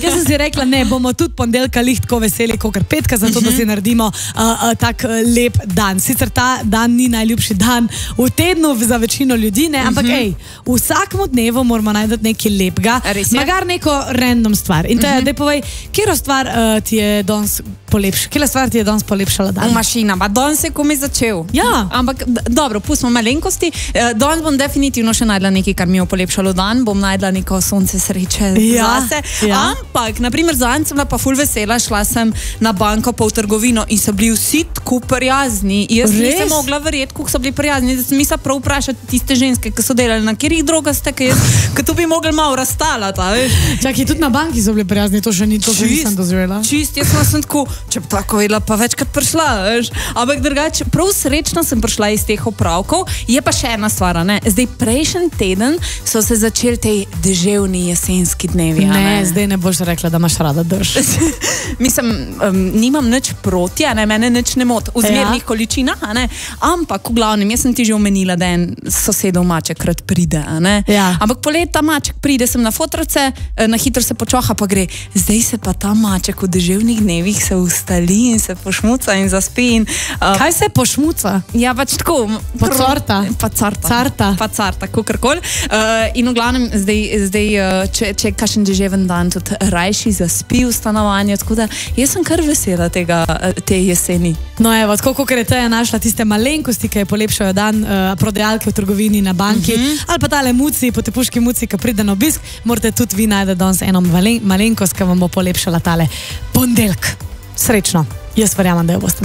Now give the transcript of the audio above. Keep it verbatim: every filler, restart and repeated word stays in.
Jaz sem si rekla, ne, bomo tudi ponedeljka lih tako veseli, kakor petka, zato da si naredimo uh, uh, tak uh, lep dan. Sicer ta dan ni najljubši dan v tednu za večino ljudi, ne, ampak uh -huh. ej, vsakemu dnevu moramo najti nekaj lepega, magar neko random stvar. In te, uh -huh. daj povej, kjero stvar uh, ti je danes polepšala, kjera stvar ti je danes polepšala dan? Mašina, pa danes je komaj začel. Ja. Ampak dobro, pustimo malenkosti. Danes bom definitivno še najdla nekaj, kar mi je polepšalo dan, bom najdla neko sonce sreče ja. zase. Ja. Ampak, naprimer, zadnjič sem bila pa ful vesela, šla sem na banko pa v trgovino in so bili vsi tako prijazni. Jaz Res? nisem mogla verjeti, kako so bili prijazni. Da sem mislila prav vprašati tiste ženske, ki so delali, na kjerih droga ste, ki tu bi mogli malo razstalati, veš. Čakaj, tudi na banki so bili prijazni, to še ni, to še nisem dozirala. Čist, jaz sem tako, če bi tako vedela, pa večkrat prišla, veš. Ampak drugače, prav srečno sem prišla iz teh opravkov. Je pa še ena stvar, ne. Zdaj, prejšnji teden so se začeli te deževni jesenski dnevi. Ne, ne, zdaj ne boš rekla, da imaš rada drž. Mislim, um, nimam nič proti, a ne, mene nič ne moti v zmernih ja. količinah, a ne. Ampak, v glavnem, jaz sem ti že omenila, da en sosedov maček rad pride, a ne. Ja. Ampak polet ta maček pride, sem na fotrace, na hitro se počoha, pa gre. Zdaj se pa ta maček v deževnih dnevih se ustali in se pošmuca in zaspi. In, uh, Kaj se pošmuca? Ja, pač tako. Pocorta. Pa carta. Carta. Pa carta, kakorkoli. Uh, in v glavnem, zdaj, zdaj uh, če, če kakšen deževen dan tudi rajši zaspi v stanovanju, tako da jaz sem kar vesela tega, te jeseni. No evo, tako kot je Teja našla tiste malenkosti, ki je polepšajo dan, uh, prodajalke v trgovini, na banki, uh -huh. ali pa tale muci, potepuški muci, ki pride na obisk, morate tudi vi najti danes eno malen, malenkost, ki vam bo polepšala tale ponedeljek. Srečno. Jaz verjamem, da jo boste.